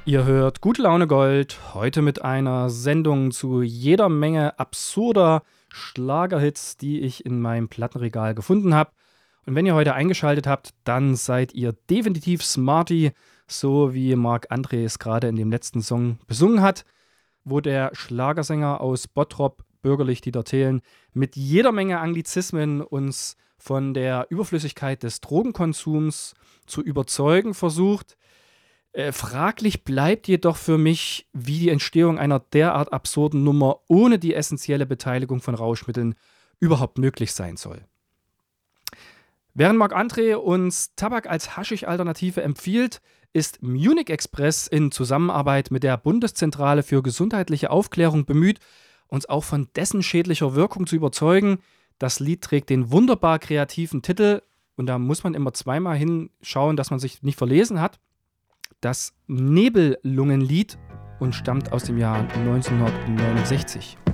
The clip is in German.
Ihr hört Gute Laune Gold, heute mit einer Sendung zu jeder Menge absurder Schlagerhits, die ich in meinem Plattenregal gefunden habe. Und wenn ihr heute eingeschaltet habt, dann seid ihr definitiv Smarty, so wie Marc-André es gerade in dem letzten Song besungen hat, wo der Schlagersänger aus Bottrop, bürgerlich Dieter Thelen, mit jeder Menge Anglizismen uns von der Überflüssigkeit des Drogenkonsums zu überzeugen versucht. Fraglich bleibt jedoch für mich, wie die Entstehung einer derart absurden Nummer ohne die essentielle Beteiligung von Rauschmitteln überhaupt möglich sein soll. Während Marc-André uns Tabak als Haschisch-Alternative empfiehlt, ist Munich Express in Zusammenarbeit mit der Bundeszentrale für gesundheitliche Aufklärung bemüht, uns auch von dessen schädlicher Wirkung zu überzeugen. Das Lied trägt den wunderbar kreativen Titel, und da muss man immer zweimal hinschauen, dass man sich nicht verlesen hat, das Nebellungenlied, und stammt aus dem Jahr 1969.